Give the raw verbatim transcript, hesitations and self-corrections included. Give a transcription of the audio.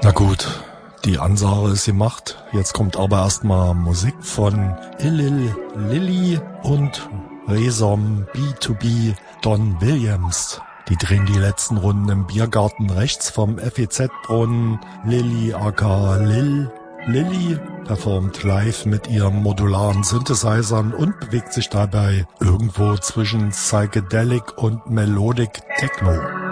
Na gut, die Ansage ist gemacht. Jetzt kommt aber erstmal Musik von Illil Lilly und Resom B zwei B Don Williams. Die drehen die letzten Runden im Biergarten rechts vom F E Z-Brunnen. Lilly aka Lil Lilly performt live mit ihren modularen Synthesizern und bewegt sich dabei irgendwo zwischen Psychedelic und Melodic Techno.